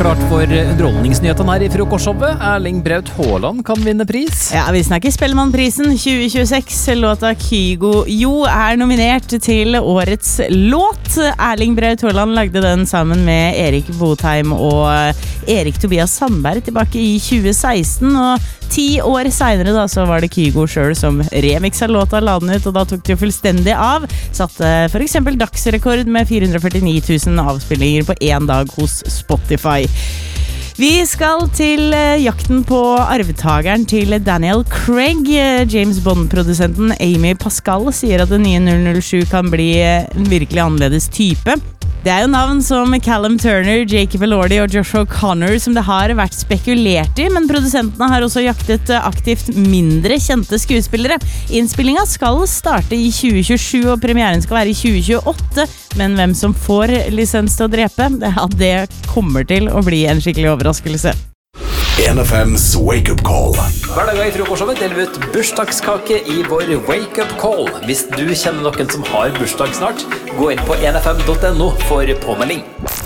klart for underholdningsnyhetene her I frokostshowet. Erling Braut Haaland kan vinne pris. Ja, vi snakker Spellemannprisen 2026. Låta Kygo Jo nominert til årets låt. Erling Braut Haaland lagde den sammen med Erik Botheim og Erik Tobias Sandberg tilbake I 2016, og 10 år senere da, så var det Kygo selv som remixet låta, la den ut, og da tok det jo fullstendig av. Satte for eksempel dagsrekord med 449 000 avspillinger på en dag hos Spotify. Vi skal til jakten på arvtageren til Daniel Craig. James Bond-produsenten Amy Pascal sier at den nye 007 kan bli en virkelig annerledes type. Det jo navn som Callum Turner, Jacob Elordi og Joshua Connor som det har vært spekulert I, men produsentene har også jaktet aktivt mindre kjente skuespillere. Innspillingen skal starte I 2027, og premieren skal være I 2028, men hvem som får lisens til å drepe, det kommer til å bli en skikkelig overraskelse. 1FM's Wake Up Call. Hver dag I frokostshowet deler vi ut bursdagskake I vår Wake Up Call. Hvis du kjenner noen som har bursdag snart, gå inn på 1fm.no for påmelding.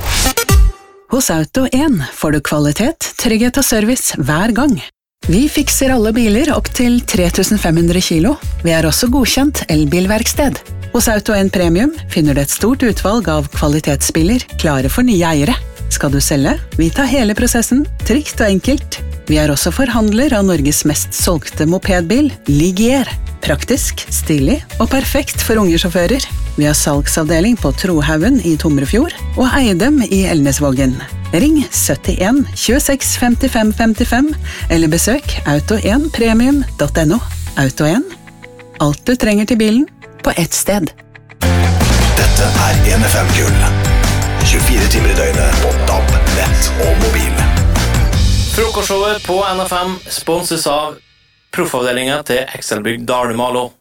Hos Auto 1 får du kvalitet, trygghet og service hver gang. Vi fikser alle biler opp til 3500 kilo. Vi også godkjent elbilverksted. Hos Auto 1 Premium finner du et stort utvalg av kvalitetsbiler klare for nye eiere. Skal du selge? Vi tar hele prosessen, trygt og enkelt. Vi også forhandler av Norges mest solgte mopedbil, Ligier. Praktisk, stilig og perfekt for unge sjåfører. Vi har salgsavdeling på Trohaugen I Tomrefjord og Eidem I Elnesvågen. Ring 71 26 55 55 eller besøk auto1premium.no. Auto 1. Alt du trenger til bilen på ett sted. Dette 1FM-gull. 24 timer I døgnet på DAB, nett og mobil. Frokostshowet på NFM sponses av proffavdelingen til Excelbygg Dalmalo.